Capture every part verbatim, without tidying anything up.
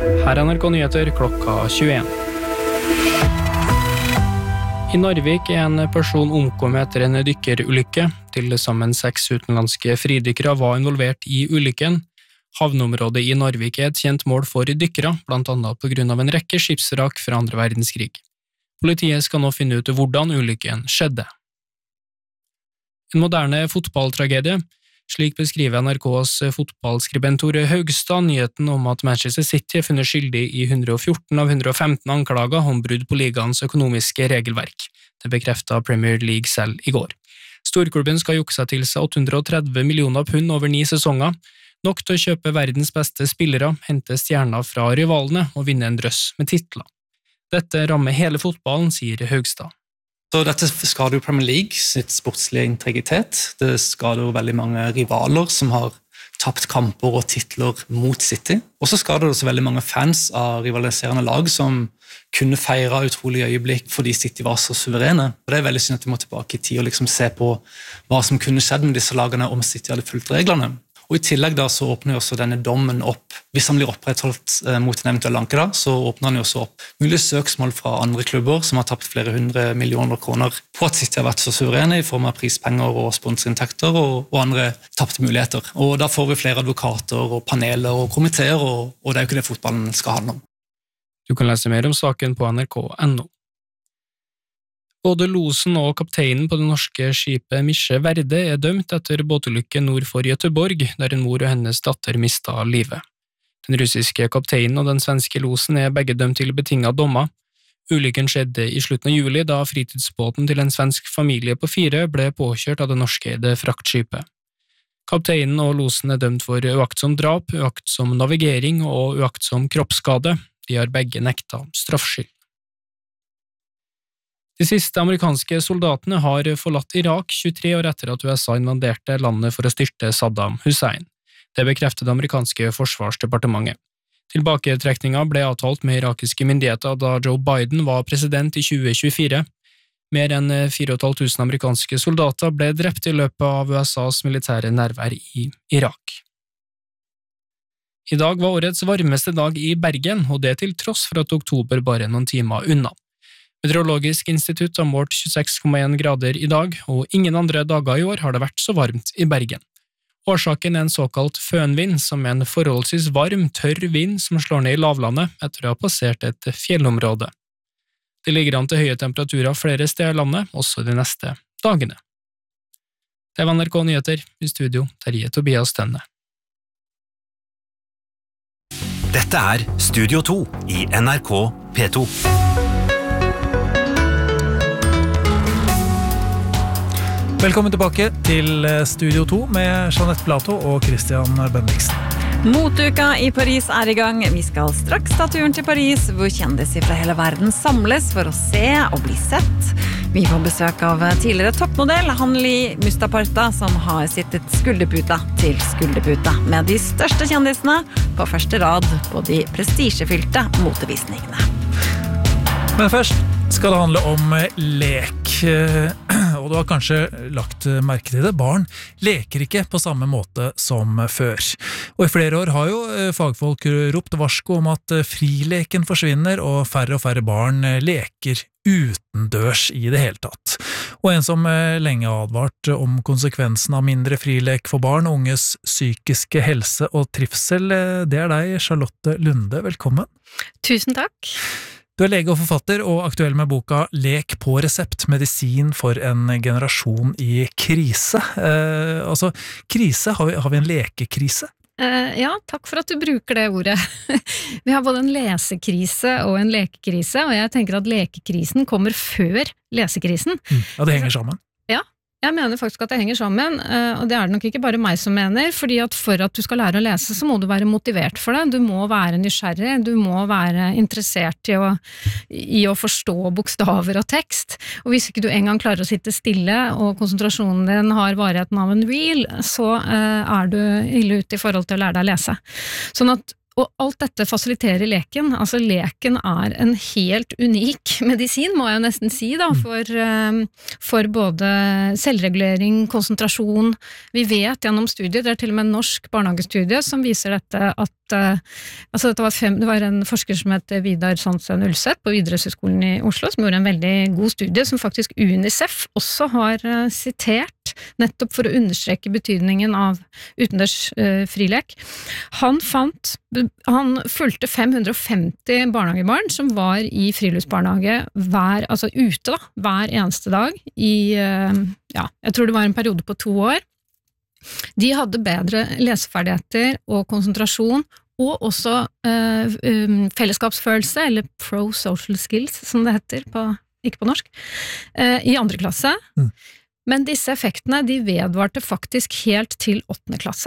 Her er N R K Nyheter klokka tjueen. I Narvik er en person omkommet etter en dykkerulykke. Til sammen seks utenlandske fridykkere var involvert i ulykken. Havneområdet i Narvik er et kjent mål for dykkere, blant annet på grunn av en rekke skipsvrak fra andre verdenskrig. Politiet skal nå finne ut hvordan ulykken skjedde. En moderne fotballtragedie. Slik beskriver N R K's fotballskribent Tore Haugstad nyheten om at Manchester City er funnet skyldig i hundre og fjorten av hundre og femten anklager om brudd på ligaens økonomiske regelverk. Det bekreftet Premier League selv i går. Storklubben skal jukse til seg åtte hundre og tretti millioner pund over ni sesonger, nok til å kjøpe verdens beste spillere, hente stjerner fra rivalene og vinne en drøss med titler. Dette rammer hele fotballen, sier Haugstad. Så dette skader jo Premier League sitt sportslige integritet. Det skader jo veldig mange rivaler som har tapt kamper og titler mot City. Og så skader det også veldig mange fans av rivaliserende lag som kunne feire utrolige øyeblikk fordi City var så suverene. Og det er veldig synd at vi må tilbake i tid og liksom se på hva som kunne skjedd med disse lagene om City hadde fulgt reglene. Og i tillegg da så åpner jo også denne dommen opp, hvis han blir opprettholdt eh, mot en eventuell anke da, så åpner han jo også opp mulige søksmål fra andre klubber som har tapt flere hundre millioner kroner på at City har vært så suverene i form av prispenger og sponsorinntekter og, og andre tapte muligheter. Og da får vi flere advokater og paneler og komiteer, og, og det er jo ikke det fotballen skal handle om. Du kan lese mer om saken på N R K punktum N O. Både losen og kapteinen på det norske skipet Misje Verde er dømt etter båtulykken nord for Göteborg, der en mor og hennes datter mistet livet. Den russiske kapteinen og den svenske losen er begge dømt til betinget dommer. Ulykken skjedde i slutten av juli, da fritidsbåten til en svensk familie på fire ble påkjørt av det norskeide fraktskipet. Kapteinen og losen er dømt for uaktsom drap, uaktsom navigering og uaktsom kroppsskade. De har begge nektet straffskyld. De siste amerikanske soldatene har forlatt Irak tjuetre år etter at U S A invaderte landet for å styrte Saddam Hussein. Det bekreftet det amerikanske forsvarsdepartementet. Tilbaketrekningen ble avtalt med irakiske myndigheter da Joe Biden var president i tjue tjuefire. Mer enn fire tusen fem hundre amerikanske soldater ble drept i løpet av U S A's militære nærvær i Irak. I dag var årets varmeste dag i Bergen, og det til tross for at oktober bare er noen timer unna. Meteorologisk institutt har målt tjueseks komma en grader i dag, og ingen andre dager i år har det vært så varmt i Bergen. Årsaken er en såkalt fønvind, som er en forholdsvis varm, tørr vind som slår ned i lavlandet etter å ha passert et fjellområde. Det ligger an til høye temperaturer flere steder i landet, også de neste dagene. Det var N R K Nyheter, i studio Terje Tobias Tønne. Dette er Studio to i N R K P to. Velkommen tilbake til Studio to med Jeanette Plato og Christian Bendiksen. Motuka i Paris er i gang. Vi skal straks ta turen til Paris, hvor kjendiser fra hele verden samles for å se og bli sett. Vi får besøk av tidligere toppmodell Hanli Mustaparta, som har sittet skulderputa til skulderputa med de største kjendisene på første rad på de prestisjefylte motevisningene. Men først skal det handle om lek, og du har kanskje lagt merke til det. Barn leker ikke på samme måte som før. Og i flere år har jo fagfolk ropt varsko om at frileken forsvinner, og færre og færre barn leker utendørs i det hele tatt. Og en som lenge har advart om konsekvensen av mindre frilek for barn og unges psykiske helse og trivsel, det er deg, Charlotte Lunde. Velkommen. Tusen takk. Du er lege og forfatter, og aktuell med boka Lek på resept, medisin for en generasjon i krise. Eh, altså, krise, har vi, har vi en lekekrise? Uh, ja, takk for at du bruker det ordet. Vi har både en lesekrise og en lekekrise, og jeg tenker at lekekrisen kommer før lesekrisen. Mm, ja, det henger sammen. Ja, jeg mener faktisk at det henger sammen, og det er det nok ikke bare meg som mener, fordi at for at du skal lære å lese, så må du være motivert for det, du må være nysgjerrig, du må være interessert i å, i å forstå bokstaver og tekst, og hvis ikke du engang klarer å sitte stille, og konsentrasjonen din har varigheten av en reel, så uh, er du ille ute i forhold til å lære deg å lese. Sånn at og alt dette fasiliterer leken. Altså leken er en helt unik medisin, må jeg jo nesten si, da, for, for både selvregulering, konsentrasjon. Vi vet gjennom studier, det er til og med en norsk barnehagestudie som viser dette at altså dette var, fem, det var en forsker som heter Vidar Sandsen Ulseth på Idrettshøgskolen i Oslo, som gjorde en veldig god studie, som faktisk UNICEF også har uh, sitert, nettopp for å understreke betydningen av utendørs uh, frilek. Han fant, han fulgte fem hundre og femti barnehagebarn som var i friluftsbarnehage hver, altså ute da, hver eneste dag i, uh, ja, jeg tror det var en periode på to år. De hadde bedre leseferdigheter og konsentrasjon, og også uh, um, fellesskapsfølelse, eller pro-social skills, som det heter, på, ikke på norsk, uh, i andre klasse. Mm. Men disse effektene, de vedvarte faktisk helt til åttende klasse.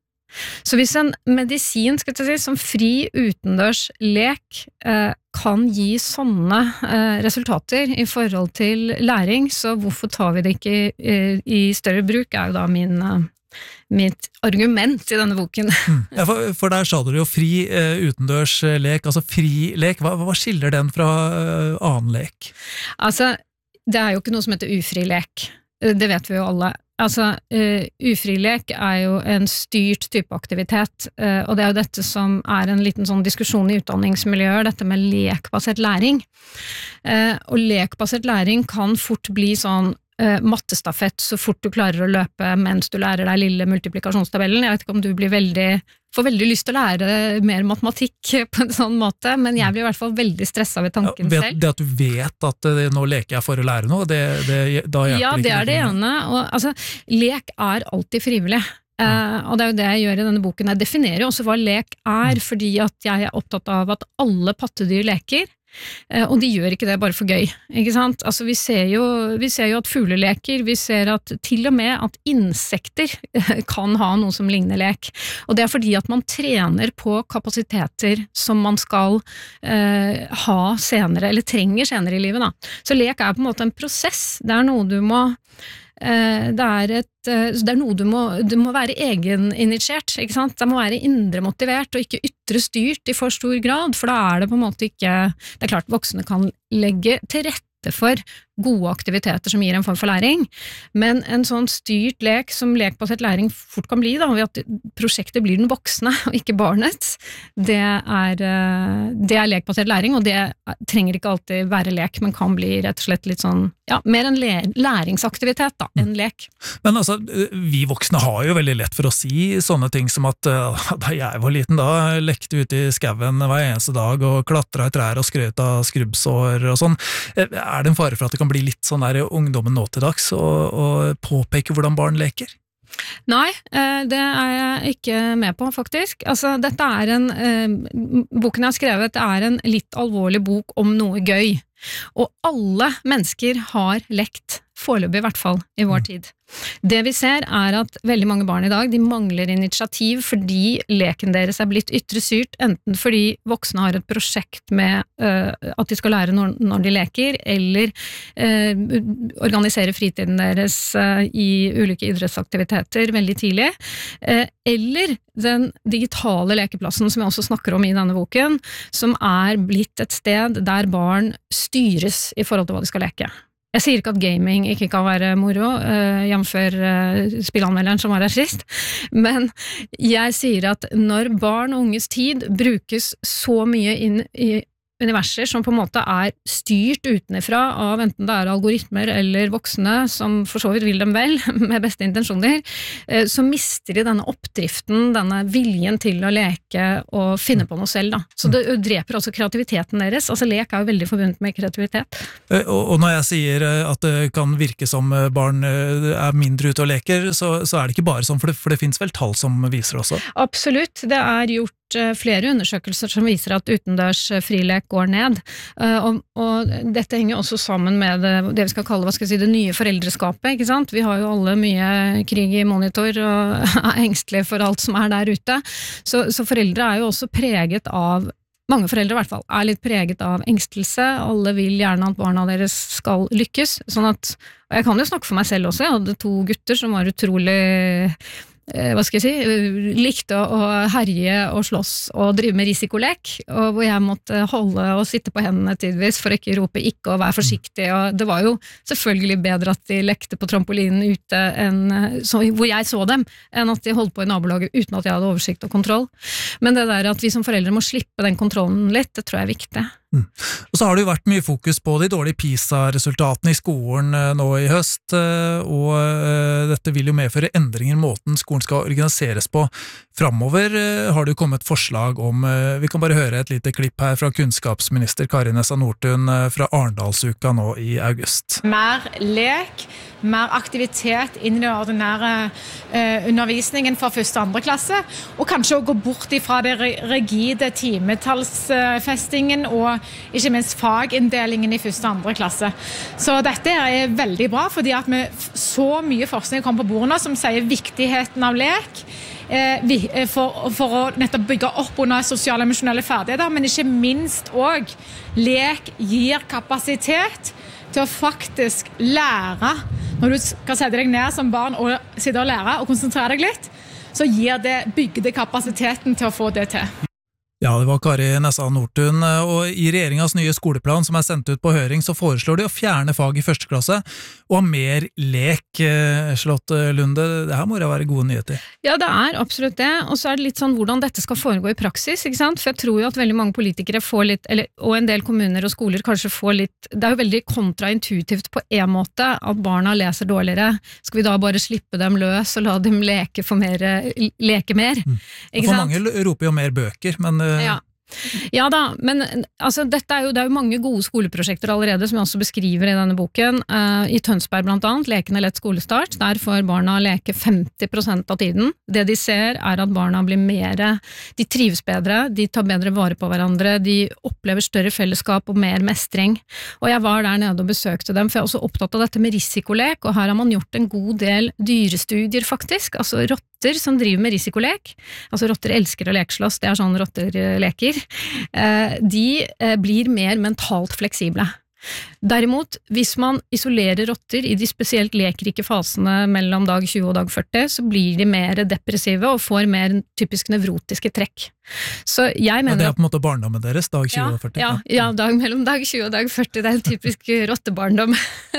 Så hvis en medisin, skal jeg si, som fri utendørs lek uh, kan gi sånne uh, resultater i forhold til læring, så hvorfor tar vi det ikke uh, i større bruk, er jo da min... Uh, mitt argument i denne boken. Ja, for, for der sa du jo fri uh, utendørs lek, altså fri lek. Hva, hva skiller den fra uh, annen lek? Altså, det er jo ikke noe som heter ufri lek. Det vet vi jo alle. Altså, uh, ufri lek er jo en styrt type aktivitet, uh, og det er jo dette som er en liten sånn diskusjon i utdanningsmiljøer, dette med lekbasert læring. Uh, og lekbasert læring kan fort bli sånn Uh, mattestafett så fort du klarer å løpe mens du lærer deg lille multiplikasjonstabellen. Jeg vet ikke om du blir veldig, får veldig lyst til å lære mer matematikk på en sånn måte, men jeg blir i hvert fall veldig stresset ved tanken ja, vet, selv. Det at du vet at uh, nå leker jeg for å lære noe, det, det, da hjelper ja, ikke. Ja, det er det ene. Og, altså, lek er alltid frivillig. Uh, og det er jo det jeg gjør i denne boken. Jeg definerer jo også hva lek er, mm. fordi at jeg er opptatt av at alle pattedyr leker. Og de gjør ikke det bare for gøy, ikke sant? Altså vi ser jo, vi ser jo at fugler leker, vi ser at til og med at insekter kan ha noe som ligner lek, og det er fordi at man trener på kapasiteter som man skal eh, ha senere, eller trenger senere i livet da. Så lek er på en måte en prosess, det er noe du må Det er, et, det er noe du må, du må være egeninitiert, ikke sant? Det må være indre motivert og ikke ytre styrt i for stor grad, for da er det på en måte ikke, det er klart voksne kan legge til rette for gode aktiviteter som gir en form for læring, men en sånn styrt lek som lekbasert læring fort kan bli, da, ved at prosjektet blir den voksne og ikke barnet, det er, det er lekbasert læring, og det trenger ikke alltid være lek, men kan bli rett og slett litt sånn, ja, mer en læringsaktivitet da, enn lek. Men altså, vi voksne har jo veldig lett for å si sånne ting som at da jeg var liten da, lekte ute i skauen hver eneste dag og klatra i trær og skrøt av skrubbsår og sånn. Er det en fare for at det kan bli litt sånn der ungdommen nå til dags og, og påpeke hvordan barn leker? Nei, det er jeg ikke med på faktisk. Altså, dette er en, boken jeg har skrevet er en litt alvorlig bok om noe gøy. Og alle mennesker har lekt, foreløpig i hvert fall, i vår tid. Det vi ser er at veldig mange barn i dag, de mangler initiativ fordi leken deres er blitt ytre styrt, enten fordi voksne har et prosjekt med uh, at de skal lære når, når de leker, eller uh, organisere fritiden deres uh, i ulike idrettsaktiviteter veldig tidlig, uh, eller den digitale lekeplassen som jeg også snakker om i denne boken, som er blitt et sted der barn styres i forhold til hva de skal leke. Jeg sier ikke at gaming ikke kan være moro, uh, jevnfør uh, spillanmelderen som var her sist, men jeg sier at når barn og unges tid brukes så mye inn i universer som på en måte er styrt utenifra av enten det er algoritmer eller voksne som for så vidt vil dem vel, med beste intensjoner, så mister de denne oppdriften, denne viljen til å leke og finne på noe selv da. Så det dreper også kreativiteten deres, altså lek er jo veldig forbundet med kreativitet. Og når jeg sier at det kan virke som barn er mindre ute og leker, så, så er det ikke bare sånn, for det, for det finnes vel tall som viser også? Absolutt, det er gjort flere undersøkelser som viser at utendørs frilek går ned, og, og dette henger også sammen med det, det vi skal kalle hva skal jeg si, det nye foreldreskapet, ikke sant? Vi har jo alle mye krig i monitor og er engstelige for alt som er der ute, så, så foreldre er jo også preget av mange foreldre i hvert fall er litt preget av engstelse, alle vil gjerne at barna deres skal lykkes, sånn at, og jeg kan jo snakke for meg selv også, jeg hadde to gutter som var utrolig hva skal jeg si, likte å herje og slåss og drive med risikolek, og hvor jeg måtte holde og sitte på hendene tidvis for å ikke rope ikke og være forsiktig, og det var jo selvfølgelig bedre at de lekte på trampolinen ute enn, så, hvor jeg så dem, enn at de holdt på i nabolaget uten at jeg hadde oversikt og kontroll. Men det der at vi som foreldre må slippe den kontrollen litt, det tror jeg er viktig. Mm. Og så har det jo vært mye fokus på de dårlige PISA-resultatene i skolen nå i høst, og dette vil jo medføre endringer i måten skolen skal organiseres på. Fremover har det jo kommet forslag om, vi kan bare høre et lite klipp her fra kunnskapsminister Kari Nessa Nordtun fra Arendalsuka nå i august. Mer lek, mer aktivitet inn i den ordinære eh, undervisningen for første og andre klasse, og kanskje å gå bort ifra det rigide timetallsfestingen og ikke minst faginndelingen i første og andre klasse. Så dette er veldig bra, fordi at vi så mye forskning kommer på bordet nå som sier viktigheten av lek, eh, for, for å nettopp bygge opp under sosiale og emosjonelle ferdigheter, men ikke minst også lek gir kapasitet til å faktisk lære. Når du skal sette deg ned som barn og sitte og lære og konsentrere deg litt, så gir det, bygger det kapasiteten til å få det til. Ja, det var Kari Nessa Nordtun, og i regjeringens nye skoleplan som er sendt ut på høring, så foreslår de å fjerne fag i første klasse og ha mer lek. Charlotte Lunde, det her må det være gode nyheter. Ja, det er absolutt det, og så er det litt sånn hvordan dette skal foregå i praksis, ikke sant? For jeg tror jo at veldig mange politikere får litt, eller, og en del kommuner og skoler kanskje får litt, det er jo veldig kontraintuitivt på en måte at barna leser dårligere. Skal vi da bare slippe dem løs og la dem leke, for mer, leke mer? Mm. Ikke for sant? Mange roper jo mer bøker, men ja. Ja da, men altså, dette er jo, det er jo mange gode skoleprosjekter allerede som jeg også beskriver i denne boken. Uh, I Tønsberg blant annet, Lekende lett skolestart, der får barna leke femti prosent av tiden. Det de ser er at barna blir mer, de trives bedre, de tar bedre vare på hverandre, de opplever større fellesskap og mer mestring. Og jeg var der nede og besøkte dem, for jeg er også opptatt av dette med risikolek, og her har man gjort en god del dyrestudier faktisk, altså rotter som driver med risikolek, altså rotter elsker å lekeslåss, det er sånn rotter leker, de blir mer mentalt fleksible. Derimot, hvis man isolerer rotter i de spesielt lekrike fasene mellom dag tjue og dag førti, så blir de mer depressive og får mer typisk nevrotiske trekk. Så jeg mener... Ja, det er på en måte barndommen deres, dag tjue og førti. Ja, ja, dag, mellom dag tjue og dag førti, det er en typisk rottebarndom.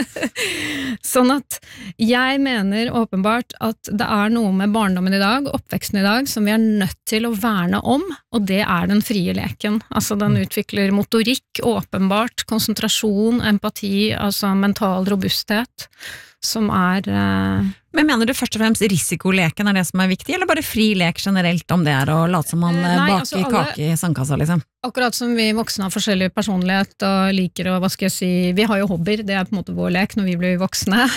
Sånn at jeg mener åpenbart at det er noe med barndommen i dag, oppveksten i dag, som vi er nødt til å verne om, og det er den frie leken. Altså den utvikler motorikk, åpenbart, konsentrasjon, empati, altså mental robusthet, som er... Uh... Men mener du først og fremst risikoleken er det som er viktig, eller bare fri lek generelt om det er å late som man Nei, baker altså alle... kake i sandkassa, liksom? Akkurat som vi voksne har forskjellig personlighet og liker å, hva skal jeg si, vi har jo hobbyer, det er på en måte vår lek når vi blir voksne,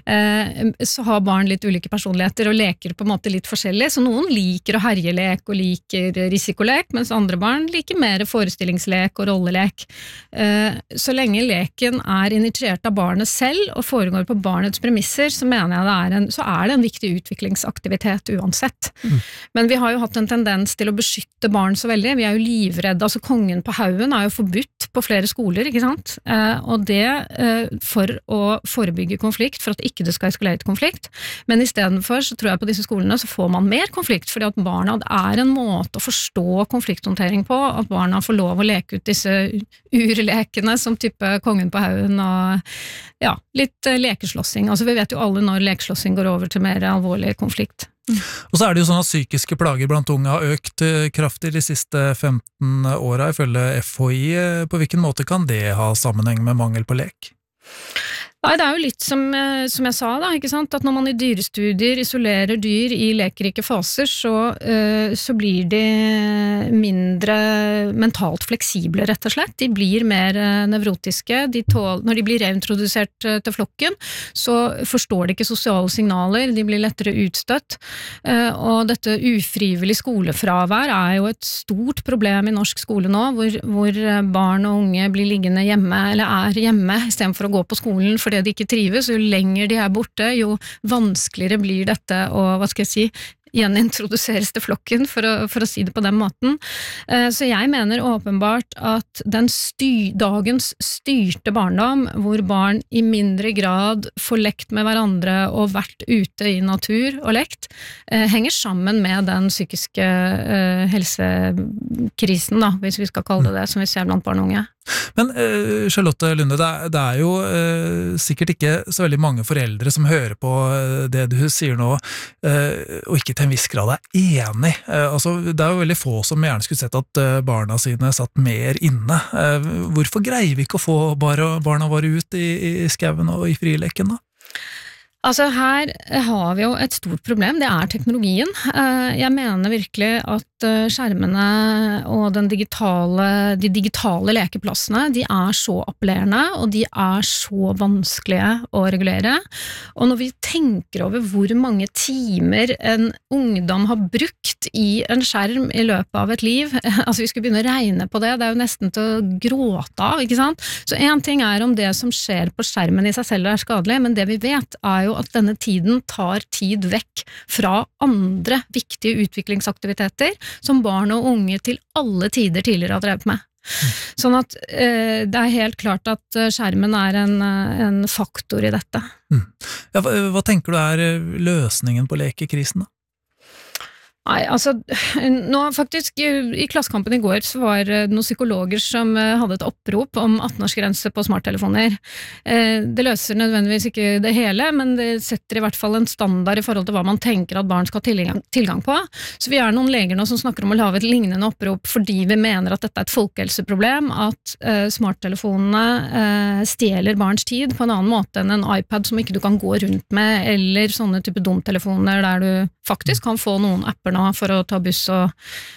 så har barn litt ulike personligheter og leker på en måte litt forskjellig, så noen liker å herjelek og liker risikolek, mens andre barn liker mer forestillingslek og rollelek. Så lenge leken er initiert av barnet selv og foregår på barnets premisser, så mener jeg det er en, så er det en viktig utviklingsaktivitet uansett. Mm. Men vi har jo hatt en tendens til å beskytte barn så veldig, vi er jo livredde, altså kongen på haugen er jo forbudt på flere skoler, ikke sant? Eh, og det eh, for å forebygge konflikt, for at ikke det skal eskalere til konflikt, men i stedet for så tror jeg på disse skolene så får man mer konflikt, fordi at barna, det er en måte å forstå konflikthåndtering på, at barna får lov å leke ut disse urlekene som type kongen på haugen og ja, litt eh, lekeslåssing, altså vi vet jo alle når lekeslåssing går over til mer alvorlig konflikt. Mm. Og så er det jo sånn at psykiske plager blant unge har økt kraftig de siste femten åra, ifølge F H I. På hvilken måte kan det ha sammenheng med mangel på lek? Nei, det er jo litt som, som jeg sa da, ikke sant? At når man i dyrestudier isolerer dyr i lekerike faser, så, uh, så blir de mindre mentalt fleksible, rett og slett. De blir mer uh, nevrotiske. De tål, når de blir reintrodusert uh, til flokken, så forstår de ikke sosiale signaler, de blir lettere utstøtt. Uh, og dette ufrivillig skolefravær er jo et stort problem i norsk skole nå, hvor, hvor barn og unge blir liggende hjemme, eller er hjemme, i stedet for å gå på skolen, fordi de ikke trives, og jo lenger de er borte, jo vanskeligere blir dette å, hva skal jeg si, gjenintroduseres til flokken, for å, for å si det på den måten. Så jeg mener åpenbart at den styr, dagens styrte barndom, hvor barn i mindre grad får lekt med hverandre og vært ute i natur og lekt, henger sammen med den psykiske helsekrisen, da, hvis vi skal kalle det det, som vi ser blant barn og unge. Men uh, Charlotte Lunde, det er, det er jo uh, sikkert ikke så veldig mange foreldre som hører på uh, det du sier nå, uh, og ikke til en viss grad er enig. Uh, altså, det er jo veldig få som gjerne skulle sett at uh, barna sine satt mer inne. Uh, hvorfor greier vi ikke å få bare, barna våre ut i, i skauen og i frileken da? Altså her har vi jo et stort problem, det er teknologien. Jeg mener virkelig at skjermene og den digitale, de digitale lekeplassene, de er så appellerende, og de er så vanskelige å regulere. Og når vi tenker over hvor mange timer en ungdom har brukt i en skjerm i løpet av et liv, altså vi skulle begynne å regne på det, det er jo nesten til å gråte av, ikke sant? Så en ting er om det som skjer på skjermen i seg selv er skadelig, men det vi vet er jo at denne tiden tar tid vekk fra andre viktige utviklingsaktiviteter som barn og unge til alle tider tidligere har drevet med. Sånn at eh, det er helt klart at skjermen er en, en faktor i dette. Mm. Ja, hva, hva tenker du er løsningen på lekekrisen da? Nei, altså, nå faktisk i Klassekampen i går så var det noen psykologer som hadde et opprop om atten-årsgrense på smarttelefoner. Det løser nødvendigvis ikke det hele, men det setter i hvert fall en standard i forhold til hva man tenker at barn skal ha tilgang, tilgang på. Så vi er noen leger nå som snakker om å lage et lignende opprop fordi vi mener at dette er et folkehelseproblem, at uh, smarttelefonene uh, stjeler barns tid på en annen måte enn en iPad som ikke du kan gå rundt med, eller sånne type dumtelefoner der du faktisk kan få noen apper nå for å ta buss og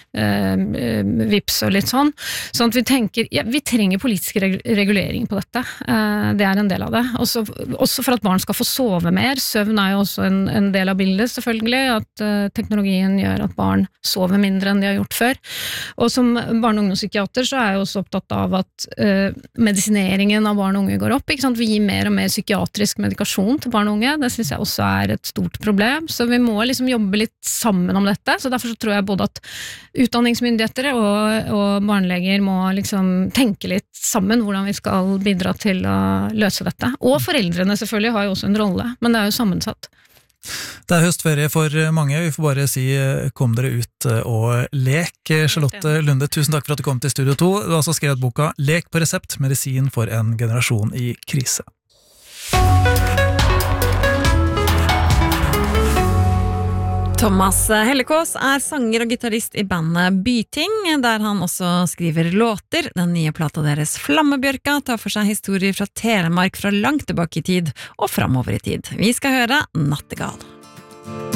eh, vips og litt sånn. Sånn at vi tenker, ja, vi trenger politisk regulering på dette. Eh, det er en del av det. Også, også for at barn skal få sove mer. Søvn er jo også en, en del av bildet, selvfølgelig. At eh, teknologien gjør at barn sover mindre enn de har gjort før. Og som barne- og ungdomspsykiater så er jeg også opptatt av at eh, medisineringen av barn og unge går opp. Ikke sant? Vi gir mer og mer psykiatrisk medikasjon til barn og unge. Det synes jeg også er et stort problem. Så vi må liksom jobbe litt sammen om dette, så derfor så tror jeg både at utdanningsmyndigheter og, og barneleger må liksom tenke litt sammen hvordan vi skal bidra til å løse dette. Og foreldrene selvfølgelig har jo også en rolle, men det er jo sammensatt. Det er høstferie for mange, vi får bare si kom dere ut og lek. Charlotte Lunde, tusen takk for at du kom til Studio to. Du har altså skrevet boka Lek på resept, medisin for en generasjon i krise. Thomas Hellekås er sanger og gitarist i bandet Byting, der han også skriver låter. Den nye plata deres Flammebjørka tar for seg historier fra Telemark fra langt tilbake i tid og framover i tid. Vi skal høre Nattegal.